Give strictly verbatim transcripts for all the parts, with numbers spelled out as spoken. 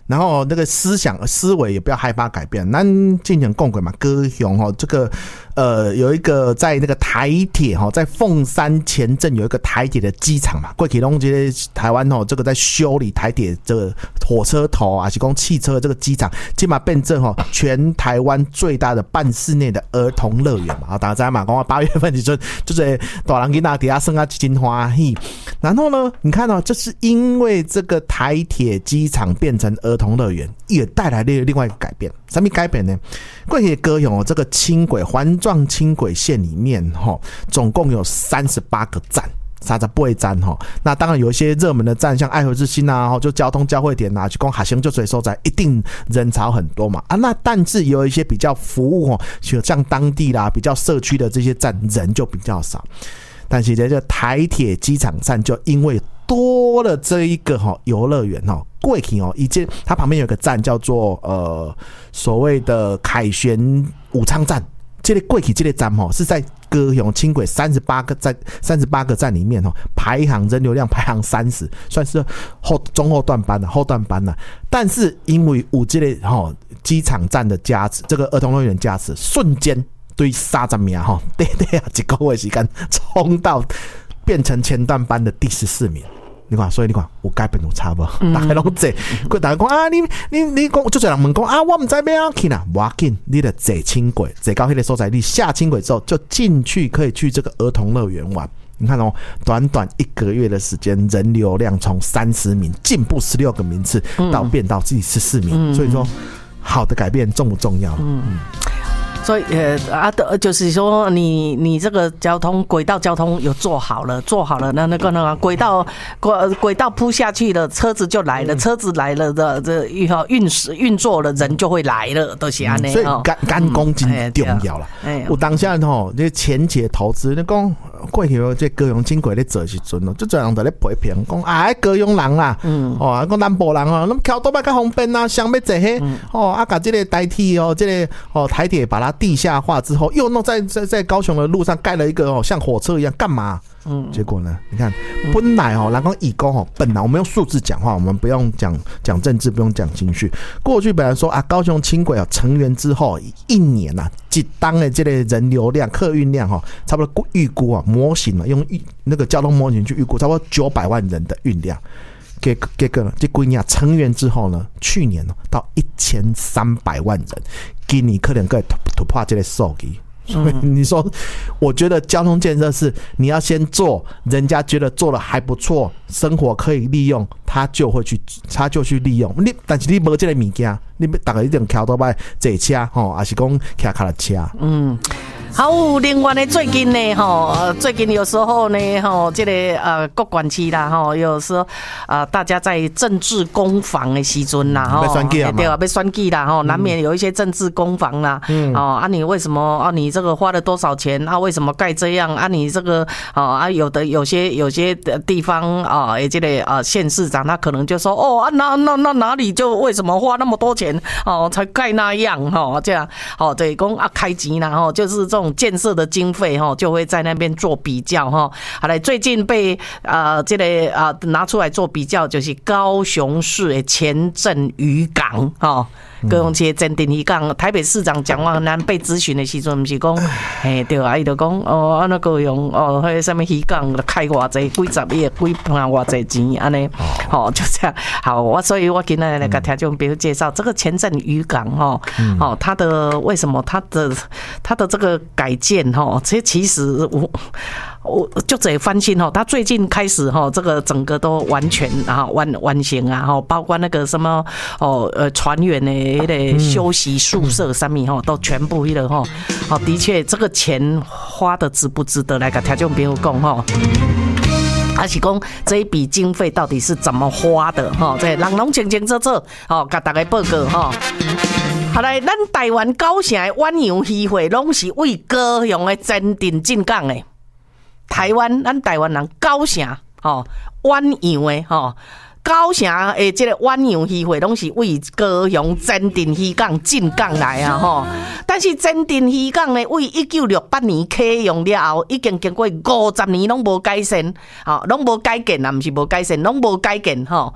然后那个思想思维也不要害怕改变。咱进行共轨嘛，高雄哈这个呃有一个在那个台铁哈，在凤山前镇有一个台铁的机场嘛，过去拢这个台湾哈这个在修理台铁这个火车头啊，是讲汽车这个机场，起码变成哈全台湾最大的半室内的儿童乐园嘛。大家知道嘛，讲八月份就就是大人囡仔底下生啊真欢喜。然后呢，你看到、哦、这是因为这个台铁机场变成儿童乐园，也带来了另外一个改变。什么改变呢？过去高雄这个轻轨环状轻轨线里面哈，总共有三十八个站。三十八站哈，那当然有一些热门的站，像爱河之心啊，就交通交汇点啊，去讲学生就最所在，一定人潮很多嘛啊。那但是有一些比较服务哦，像当地啦、比较社区的这些站，人就比较少。但是这个台铁机场站就因为多了这一个哈游乐园哈，过去哦，以前它旁边有个站叫做呃所谓的凯旋武昌站。这个过去这个站吼是在高雄轻轨三十八个站三十八个站里面吼排行人流量排行三十，算是后中后段班的后段班的。但是因为有这个吼机场站的加持，这个儿童乐园加持，瞬间对三十名吼，对对啊，一个月时间冲到变成前段班的第十四名。你看，所以你看有改变有差无？大家拢坐，佢大家讲啊，你你你讲，就侪人问讲啊，我唔知要去哪，无要紧，你得坐轻轨，坐到迄个所在，你下轻轨之后就进去，可以去这个儿童乐园玩。你看哦，短短一个月的时间，人流量从三十名进步十六个名次，到变到自己十四名，所以说好的改变重不重要？嗯。嗯所以呃啊，就是说你你这个交通轨道交通有做好了，做好了，那那个呢轨道轨轨道铺下去了，车子就来了，车子来了的这运运作了，人就会来了，都是安尼。 所以干干工真重要啦。有当下吼，这前期投资，你讲过去这高雄轻轨咧做时阵哦，就这样在咧批评，讲啊高雄人啦，嗯，哦，讲南部人哦，那桥多摆较方便啊，想要坐迄哦，啊，把这个代替哦，这个哦台铁把它地下化之后，又弄在在在高雄的路上盖了一个哦，像火车一样，干嘛？嗯，结果呢？你看，本来哦，然后以公哦，本来我们用数字讲话，我们不用讲讲政治，不用讲情绪。过去本来说啊，高雄轻轨哦成员之后，一年啊，几当的这类人流量、客运量哈，差不多预估啊，模型嘛，用预那个交通模型去预估，差不多九百万人的运量。结结果呢，这几年成员之后呢，去年到一千三百万人，今年可能可以突破这个数据。所以你说，我觉得交通建设是你要先做，人家觉得做了还不错，生活可以利用，他就会去，他就去利用。你但是你没这个物件，你大概一定桥头摆坐车吼，还是讲骑脚踏车？嗯。 好，另外呢，最近呢，哈，最近有时候呢，哈，这个呃，各管区啦，哈，有时候呃，大家在政治攻防的时阵啦，哈，对啊，被选举啦，哈，难免有一些政治攻防啦，嗯，哦，啊，你为什么啊？你这个花了多少钱啊？为什么盖这样啊？你这个啊，有的有些有些地方啊，这个啊，县市长他可能就说，哦啊，那那那哪里就为什么花那么多钱哦，才盖那样哈？这样，哦，对，讲啊，开钱啦，哈，就是这种。建设的经费哈，就会在那边做比较哈。好嘞，最近被呃这个啊、呃、拿出来做比较，就是高雄市的前镇渔港哈。高雄市前镇渔港，台北市长蒋万安被咨询的时阵，不是讲，嘿对啊，伊就讲哦，啊那高雄哦，迄什么渔港开偌济，几十亿，几盘偌济钱，安尼，好就这样。好，我所以我今天来给听众朋友介绍这个前镇渔港哈，哦，它的为什么它的它的这个改建哈，这其实我。我就这翻新哈，他最近开始哈，这个整个都完全啊完完成啊哈，包括那个什么哦呃船员的那个休息宿舍上面哈，都全部了哈。好，的确这个钱花的值不值得来跟听众朋友讲哈。还是讲这一笔经费到底是怎么花的哈？这人拢清清楚楚哦，给大家报告哈。好来，咱台湾高雄的远洋渔会拢是为高雄的前镇进港的。台湾，咱台湾人高雄吼，远洋的吼，高雄的这个远洋渔会拢是为高雄前镇渔港进港来啊吼。但是前镇渔港呢，为一九六八年启用了后，已经经过五十年拢无改善，吼，拢无改建啊，毋是无改善，拢无改建吼。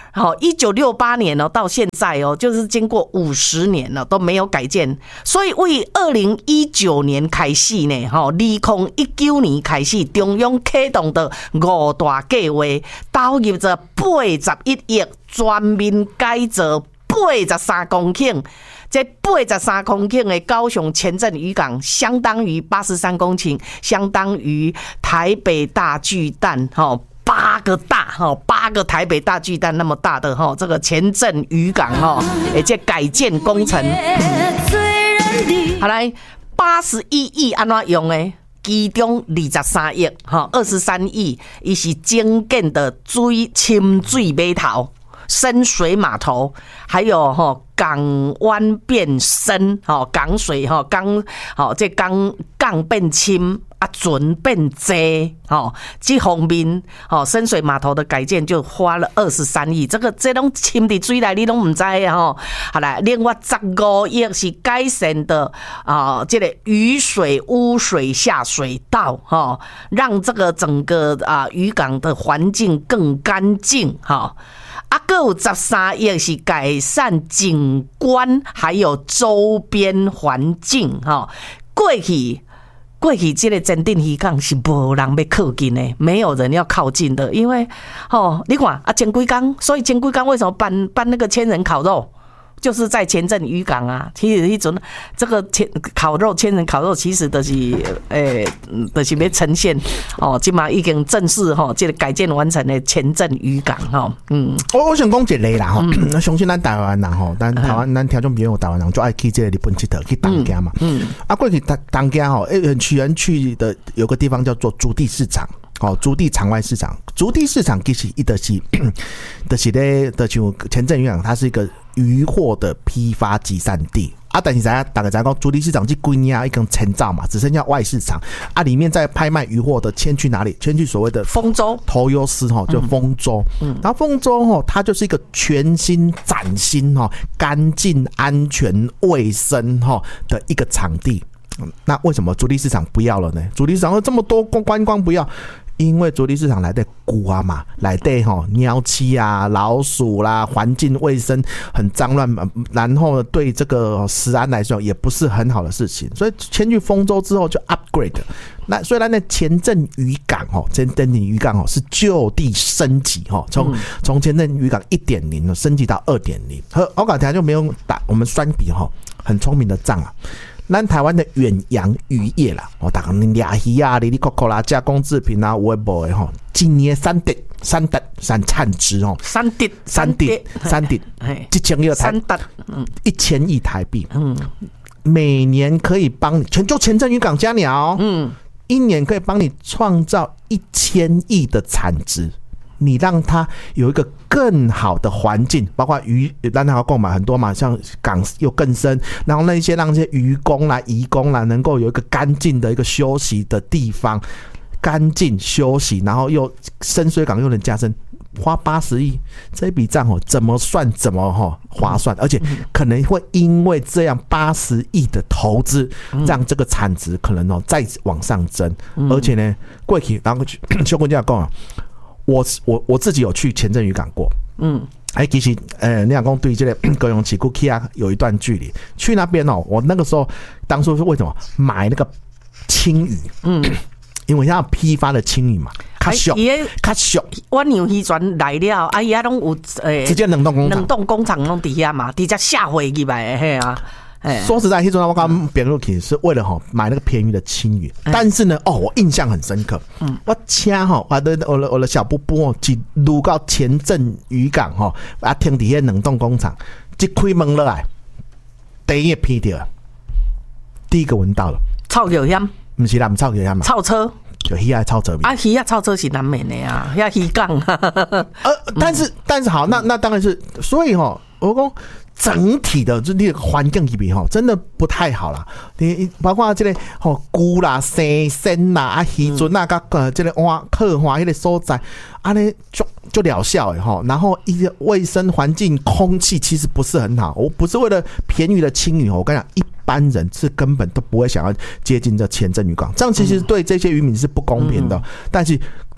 好，一九六八年哦，到现在哦，就是经过五十年了都没有改建，所以为二零一九年开始呢，哈，二零一九年开始，中央启动的五大计划，投入着八十一亿，全面改造八十三公顷。这八十三公顷的高雄前镇渔港，相当于八十三公顷，相当于台北大巨蛋，哈。八个大哈，八个台北大巨蛋那么大的哈，这个前镇渔港哈，而且改建工程，好来八十一亿安怎用呢？其中二十三亿哈，二十三亿，伊是增建的水深水码头、深水码头，还有哈港湾变深哈，港水哈港好这港港变深。啊，准变济哦，这方面哦，深水码头的改建就花了二十三亿，这个这拢浸伫水内，你拢唔知啊吼。好啦，另外十五亿是改善的啊、呃，这个雨水污水下水道哈、哦，让这个整个啊、呃、渔港的环境更干净哈。哦啊，还有十三亿是改善景观，还有周边环境哈、哦。过去。过去这个前镇渔港是无人要靠近的，没有人要靠近的，因为哦，你看啊，前几天，所以前几天为什么办办那个千人烤肉，就是在前镇渔港啊。其实一种这个千烤肉千人烤肉，其实都、就是诶，都、就是要呈现哦，今嘛已经正式哈、哦，这个改建完成的前镇渔港哈、哦，嗯， 我我想讲一个啦哈，嗯、相信咱台湾人吼，咱台湾咱听众朋友台湾人就爱去这个日本佚佗去东京嘛，嗯，嗯啊，过去东东京吼，诶，很许人去的有个地方叫做竹地市场。哦，竹地场外市场，竹地市场其实一的是，的是咧，的像前镇渔港，它是一个渔获的批发集散地啊。但是大家大概知道，竹地市场这几年已经迁造嘛，只剩下外市场啊。里面在拍卖渔获的，迁去哪里？迁去所谓的丰州头优斯哈，就丰州。嗯，然后丰州哈，它就是一个全新、崭新哈、干净、安全、卫生哈的一个场地。那为什么竹地市场不要了呢？竹地市场这么多观光不要？因为竹地市场来的古啊嘛，来的哈鸟栖啊、老鼠啦，环境卫生很脏乱，然后对这个食安来说也不是很好的事情，所以迁去丰州之后就 upgrade。那虽然呢前镇渔港哈，前镇渔港哈是就地升级哈，从从前镇渔港一点零升级到二点零，和我港台就没有打我们双比哈，很聪明的账啊。咱台湾的远洋渔业啦，哦，大家抓鱼啊、里里扣扣啦、加工制品啊、微博的哈，今年三跌三跌三产值哦， 三跌三跌三跌，一千亿台，嗯，一千亿台币，嗯，每年可以帮你全就前镇渔港加鸟，嗯，一年可以帮你创造一千亿的产值。你让它有一个更好的环境，包括渔，让它购买很多嘛，像港又更深，然后那些让这些渔工啦、移工啦，能够有一个干净的一个休息的地方，干净休息，然后又深水港又能加深，花八十亿，这笔账哦，怎么算怎么哈划算，而且可能会因为这样八十亿的投资，让这个产值可能哦再往上增，而且呢，过去然后邱国家讲啊。我我我自己有去前镇渔港过，嗯，哎，其实呃，你讲讲对这个高雄市区啊有一段距离，去那边哦，我那个时候当初是为什么买那个青鱼，嗯，因为它批发的青鱼嘛，较俗，较俗， 我牛渔船来了，啊，伊啊拢有诶， 直接冷冻工厂， 冷冻工厂拢伫遐嘛，直接下回去来嘿啊。 说实在，那时候我刚编入去是为了哈买那个便宜的青鱼，但是呢，哦，我印象很深刻。嗯，我掐哈，我的我的我的小布布哦，一路到前镇渔港哈，啊，停伫遐冷冻工厂，一开门落来，第一个闻到，第一个闻到了臭油香， 不是啦，不臭油香嘛， 臭车。 就鱼啊臭车啊，鱼啊臭车是难免的呀，遐鱼港。 呃，但是但是好，那那当然是，所以哈，我讲。整体的这个环境里面哈，真的不太好啦。你包括这个吼菇啦、生鲜啦、啊鱼船啦、甲呃这个花客花迄个所在，啊咧就就疗效诶哈。然后一个卫生环境、空气其实不是很好。我不是为了便宜的青鱼，我跟你讲，一般人是根本都不会想要接近这前镇渔港，这样其实对这些渔民是不公平的。嗯、但是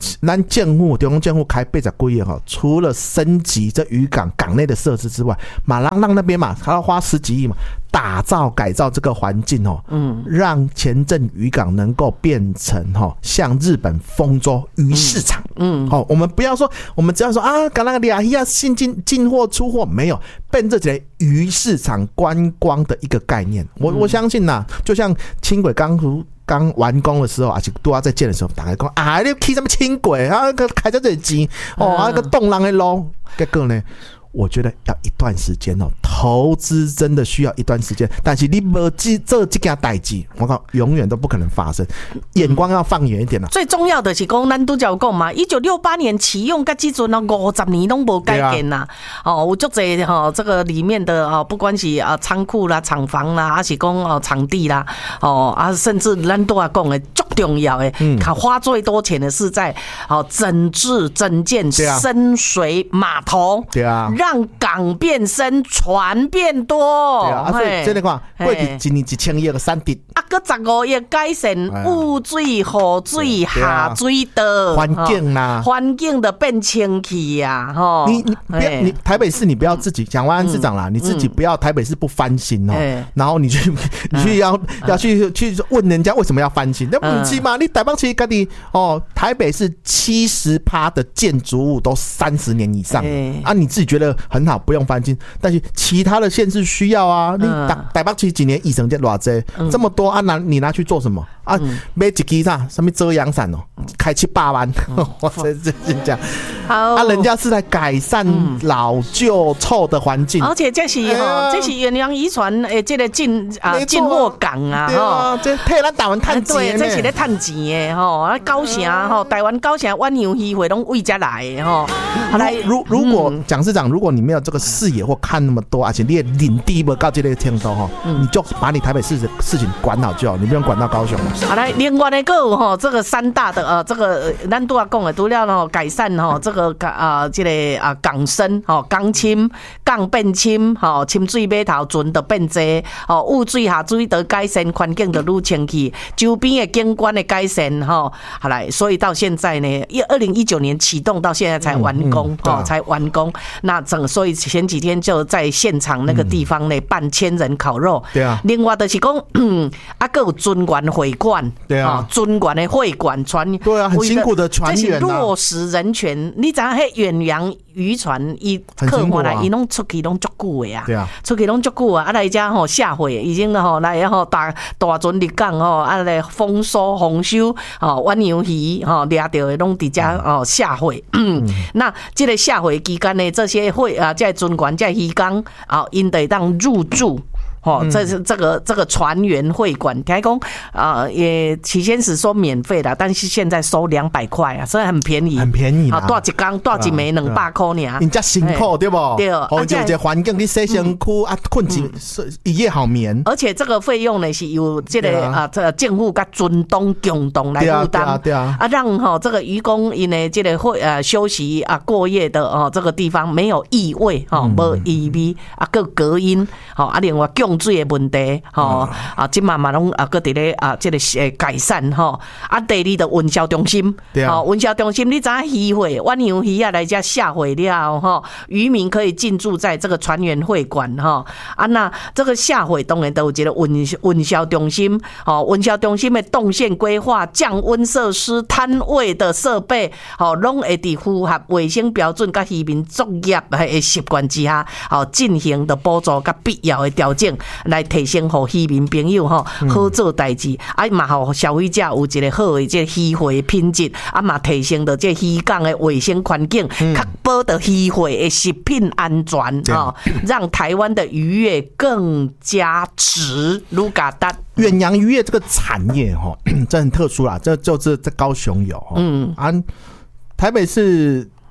咱政府中央政府开八十几亿哈，除了升级这渔港港内的设施之外，马浪浪那边嘛，还要花十几亿嘛，打造改造这个环境哦，嗯，让前镇渔港能够变成哈像日本丰州鱼市场，嗯，好，我们不要说，我们只要说啊，港那个俩要进进进货出货，没有变这些鱼市场观光的一个概念。我我相信呐，就像轻轨刚如。刚完工的时候，而且都要在建的时候，大家讲啊，你起什么轻轨啊？开在这里钱哦，啊个动浪的路，结果呢？我觉得要一段时间哦，投资真的需要一段时间，但是你没这这这件代志，我靠，永远都不可能发生。眼光要放远一点了。 最重要的是讲，咱都讲讲嘛，一九六八年启用，到这阵啊，五十年都无改建呐。哦，有足侪哈，这个里面的啊，不管是啊仓库啦、厂房啦，还是讲哦场地啦，哦啊，甚至咱都要讲的最重要的，嗯，花最多钱的是在哦整治整建深水码头， 对啊。 让港变深，船变多。 对啊，所以这个看，过去一年一千亿个产值， 啊，搁十五亿改善污水、雨水、下水道环境啦， 环境的变清气呀，吼。 你你不要，你台北市你不要自己讲，万安市长啦，你自己不要台北市不翻新哦，然后你去你去要要去去问人家为什么要翻新，那不是嘛？你台北市家己哦，台北市七十趴的建筑物都三十年以上啊，你自己觉得很好，不用翻新，但是其他的县市需要啊。你台北市几年疫情这偌济，这么多啊，拿你拿去做什么啊？买一支啥？什么遮阳伞哦，开七八万，我真真这样。啊，人家是在改善老旧臭的环境， 而且这是哈，这是远洋渔船诶，这个进啊进货港啊，哈， 这替咱台湾赚钱， 对，这是咧赚钱的哈。高雄哈，台湾高雄远洋渔会拢为家来的哈。 来，如如果蒋市长，如果你没有这个视野或看那么多，而且你也领地不到这个程度哈，你就把你台北市的事情管好就好，你不用管到高雄了。 好，来，另外的个有哈，这个三大的呃，这个咱都要讲的，除了呢改善哈这个啊，这个啊港深哦，港深港变深吼，深水码头船的变多哦，污水下水的改善，环境的愈清气，周边的景观的改善哈。好来，所以到现在呢，二零一九年启动到现在才完工。嗯嗯哦，才完工。那整所以前几天就在现场那个地方呢办千人烤肉。 对啊。 另外就是讲，啊，还有尊园会馆。 对啊。 尊园的会馆船。 对啊，很辛苦的船员啊。 这是落实人权。你知影迄远洋渔船伊客回来，伊拢出去拢足久的啊。 对啊。 出去拢足久啊！啊来遮吼下回已经吼来吼大大船入港吼，啊来丰收丰收吼，远洋鱼吼掠到的拢伫遮哦下回。那这个下回期间呢，这些会啊，在尊园在渔港啊，因得当入住。哦，这是这个这个船员会馆，听讲啊，也起先是说免费的，但是现在收两百块啊，所以很便宜， 很便宜啊，多一缸多一枚两百块呢。 人家辛苦对不？ 对， 哦，就这环境你洗身躯啊，困一一夜好眠。 而且这个费用呢是由这个啊，这政府跟尊东共同来负担， 对啊， 啊，让哈这个渔工因呢这个会呃休息啊过夜的哦这个地方没有异味哈，无异味啊，个隔音好啊，另外供水的问题，吼啊，即嘛嘛拢啊，搁伫咧啊，即个改善吼。啊，第二的温销中心，好，温销中心，你知影渔会远洋鱼啊来遮下会了吼，渔民可以进驻在这个船员会馆吼。啊，那这个下会当然都有一个温温销中心，吼，温销中心的动线规划、降温设施、摊位的设备，吼，拢会伫符合卫生标准甲渔民作业的习惯之下，吼，进行的补助甲必要的调整。来提升互渔民朋友吼好做代志，啊嘛互消费者有一个好的这渔会品质，啊嘛提升到这渔港的卫生环境，确保到渔会的食品安全吼，让台湾的渔业更加值。卢嘎达远洋渔业这个产业吼，这很特殊啦，这就是在高雄有，嗯啊，台北市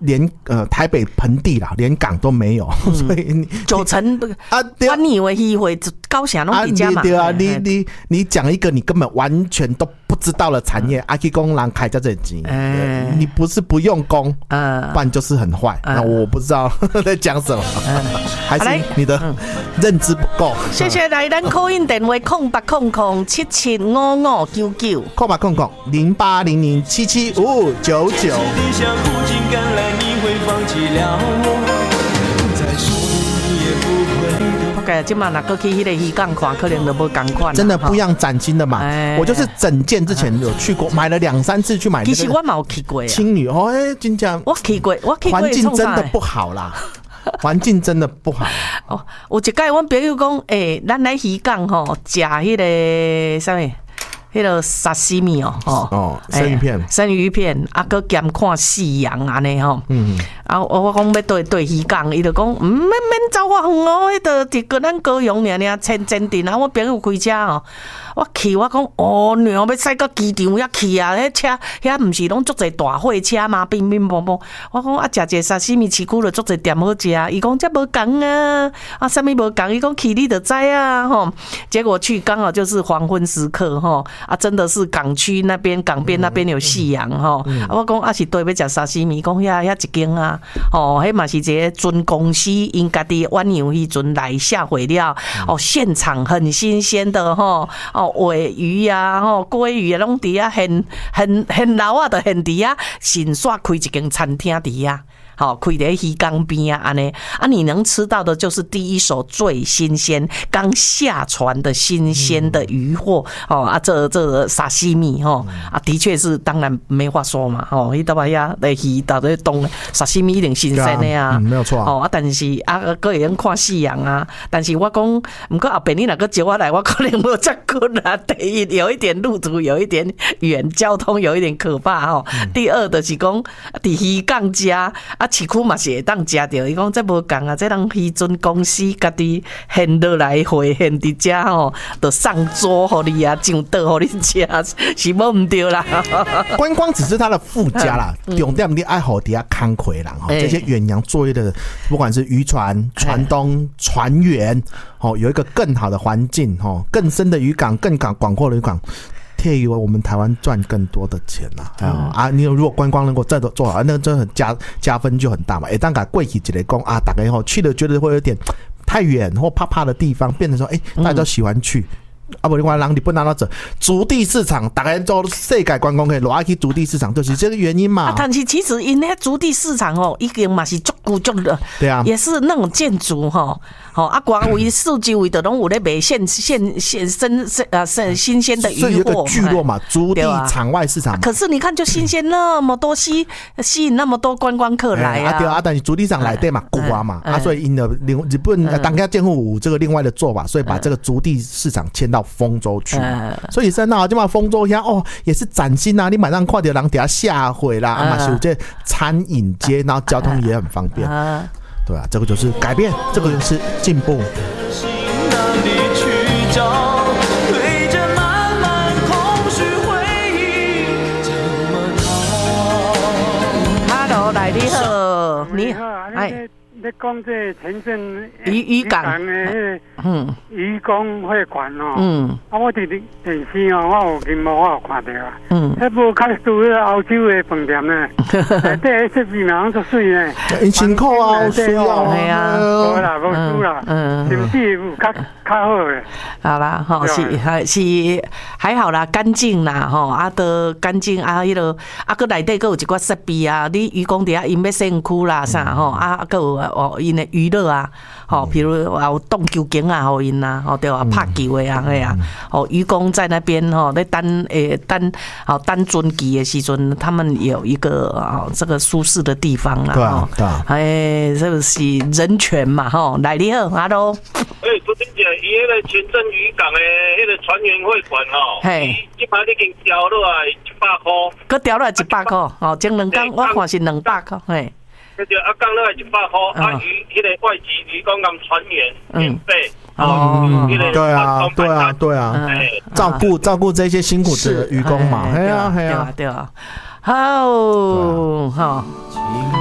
连呃台北盆地啦，连港都没有，嗯、所以你九成啊，我以为机会高雄拢比较嘛。 对啊，你你你讲一个你根本完全都不知道的产业，阿 K 工人开在这里，嗯、你不是不用功，嗯，不然就是很坏。嗯、那我不知道在讲什么，嗯、还是你的认知不够。 谢谢来咱call in电话空八空空七七五五九九， 空八空空零八零零七七五五九九。 OK， 今晚哪个去迄个渔港看，可能都无同款。 真的不一样崭新的嘛？哎、我就是整件之前有去过，买了两三次去买。 其实我冇去过。 青旅哦，哎，真正我去过，我去过。 环境真的不好啦，环境真的不好。 哦，有一届阮朋友讲，诶、欸，咱来渔港吼，食迄个啥物？迄个沙西米哦， 哦，生鱼片， 生鱼片，啊，搁兼看夕阳安尼吼。嗯，啊，我我讲要对对渔港，伊就讲，唔免免走我远哦，迄个伫个咱高雄尔尔千千镇啊，我朋友开车哦，我去我讲，哦，娘要驶到机场遐去啊，迄车遐毋是拢足侪大货车嘛，乒乒乓乓。我讲啊，食者沙西米市区就足侪店好食，伊讲这无共啊，啊，啥物无共？伊讲去你就知啊，吼。结果去刚好就是黄昏时刻吼。啊，真的是港区那边、港边那边有夕阳哈、嗯嗯。我讲啊是对要食沙西米，讲遐遐一间啊，哦，迄嘛是一个准公司因家己晚上迄阵来下回料，哦，现场很新鲜的哈，哦，尾鱼啊，吼，鲑鱼啊，拢伫啊，很很很老啊，的很伫啊，新煞开一间餐厅伫啊。好，开在鱼缸边啊，安尼啊，你能吃到的就是第一手最新鲜、刚下船的新鲜的鱼货哦啊，这这沙西米哦啊，的确是，当然没话说嘛哦，伊倒把呀来鱼到底冻沙西米一定新鲜的啊， 没有错哦啊，但是啊，个会用看夕阳啊，但是我讲，不过后边你哪个接我来，我可能无这困啊。第一，有一点路途有一点远，交通有一点可怕哦。第二的是讲，伫鱼港家啊。市区嘛是会当食到，伊讲这无共啊，这人渔船公司家己现落来回现伫遮吼，就上桌互你啊，上桌互你食，是无唔对啦。 观光只是它的附加啦，重点你爱好底下看亏啦，这些远洋作业的，不管是渔船、船东、船员，哦，有一个更好的环境，哦，更深的渔港、更广广阔的渔港。替我们台湾赚更多的钱啦、啊！嗯、啊，你如果观光能够再做好，那真的很加加分就很大嘛。哎，当个贵起几类工啊，大概后去了觉得会有点太远或怕怕的地方，变成说，哎、欸，大家都喜欢去。嗯、啊，不，另外让你不拿到这竹地市场，大概做世界观光可以落去竹地市场，就是这个原因嘛。 啊，但是其实因那竹地市场哦，已经嘛是足古足的， 对啊， 也是那种建筑哈。好啊，广为四周围的拢有咧卖现现现生呃新鲜的鱼货， 所以有个聚落嘛，竹地场外市场、啊。 可是你看，就新鲜那么多吸吸引那么多观光客来啊！ 啊对啊，但是竹地上来对嘛，古啊嘛、嗯、啊，所以因的日本当家建户这个另外的做法，所以把这个竹地市场迁到丰州去，嗯、所以在那就把丰州乡哦也是崭新啊，你马上看到人底下下回啦，啊嘛是有这餐饮街，然后交通也很方便。嗯对啊，这个就是改变，这个就是进步。 Hello， 来你好，你好， 哎。你讲这前阵渔渔港的嗯渔工会馆哦，嗯，啊我伫电视哦，我有金毛我有看到啊，嗯，迄无较拄迄欧洲的饭店呢，内底设备嘛足水呢， 因辛苦啊，有需要啊， 系啊， 无啦无输啦，嗯，甚至有较较好的， 好啦，吼是还是还好啦，干净啦，吼啊都干净啊，迄个啊个内底个有一寡设备啊，你渔工底下因要身躯啦啥吼啊个有。哦，因的娱乐啊，吼、哦，比如有荡球景啊，好因呐，哦对啊，拍球的啊，对啊，哦，渔工在那边吼，在等诶等，好等船期的时阵，他们有一个啊、哦、这个舒适的地方啦， 对啊，对啊， 哎，这个是人权嘛，吼，来你好 ，Hello。 哎，昨天讲伊迄个前镇渔港的迄个船员会馆吼，嘿，即摆已经调落来一百块， 佮调落来一百块，哦，前两天我看是两百块，嘿。 那就啊，降落来一百块，啊，渔迄个外籍渔工跟船员免费。哦， 对啊，对啊，对啊，照顾照顾这些辛苦的渔工嘛， 对啊，对啊，对啊，好，好。